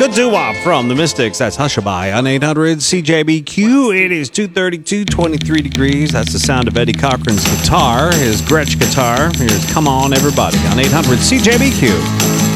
Good doo-wop from the Mystics. That's Hushabye on 800 CJBQ. It is 2:32, 23 degrees. That's the sound of Eddie Cochran's guitar, his Gretsch guitar. Here's Come On Everybody on 800 CJBQ.